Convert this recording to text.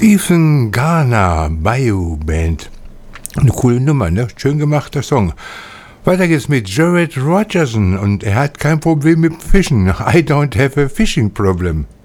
Ethan Garner, Bayou Band. Eine coole Nummer, ne? Schön gemachter Song. Weiter geht's mit Jared Rogerson und er hat kein Problem mit Fischen. I don't have a fishing problem.